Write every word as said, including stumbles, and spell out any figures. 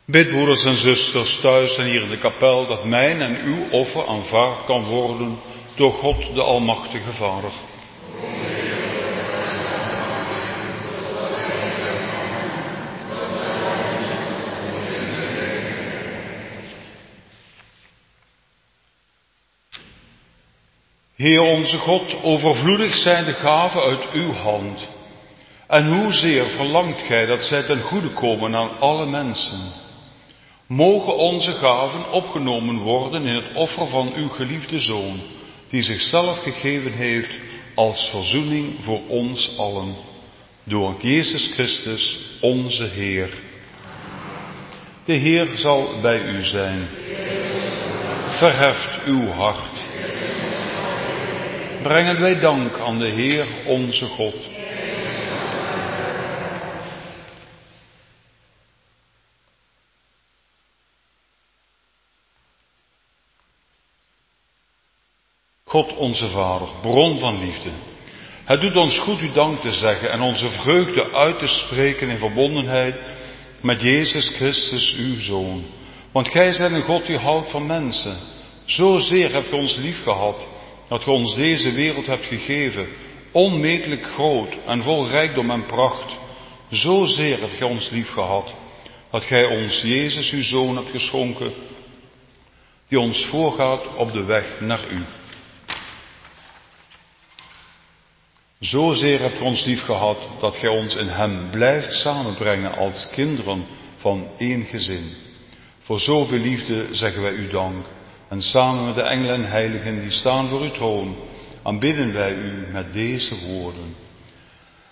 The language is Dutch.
Bid, broeders en zusters, thuis en hier in de kapel, dat mijn en uw offer aanvaard kan worden door God de Almachtige Vader. Heer onze God, overvloedig zijn de gaven uit uw hand. En hoezeer verlangt gij dat zij ten goede komen aan alle mensen. Mogen onze gaven opgenomen worden in het offer van uw geliefde Zoon, die zichzelf gegeven heeft als verzoening voor ons allen. Door Jezus Christus, onze Heer. De Heer zal bij u zijn. Verheft uw hart. Brengen wij dank aan de Heer onze God. God onze Vader, bron van liefde. Het doet ons goed u dank te zeggen en onze vreugde uit te spreken in verbondenheid met Jezus Christus, uw Zoon. Want gij zijt een God die houdt van mensen. Zozeer hebt gij ons lief gehad, dat gij ons deze wereld hebt gegeven, onmetelijk groot en vol rijkdom en pracht. Zozeer hebt gij ons lief gehad, dat gij ons Jezus, uw Zoon, hebt geschonken, die ons voorgaat op de weg naar u. Zozeer hebt gij ons lief gehad, dat gij ons in hem blijft samenbrengen als kinderen van één gezin. Voor zoveel liefde zeggen wij u dank. En samen met de engelen en heiligen die staan voor uw troon, aanbidden wij u met deze woorden.